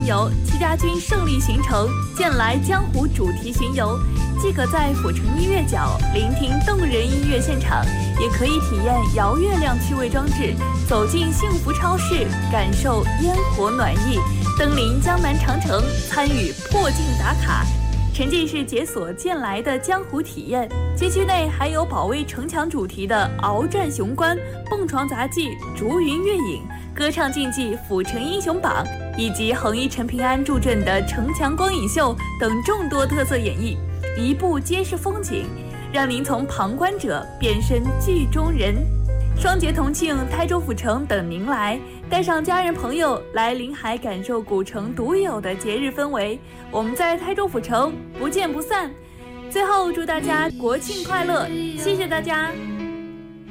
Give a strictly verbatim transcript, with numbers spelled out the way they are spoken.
游戚家军胜利行程剑来江湖主题巡游，既可在府城音乐角聆听动人音乐现场，也可以体验摇月亮趣味装置，走进幸福超市，感受烟火暖意，登临江南长城，参与破镜打卡，沉浸式解锁剑来的江湖体验。街区内还有保卫城墙主题的鏖战雄关、蹦床杂技、竹云月影、歌唱竞技府城英雄榜，以及恒一陈平安助阵的城墙光影秀等众多特色演绎，一步皆是风景，让您从旁观者变身剧中人。双节同庆，台州府城等您来，带上家人朋友来临海，感受古城独有的节日氛围。我们在台州府城不见不散。最后祝大家国庆快乐，谢谢大家。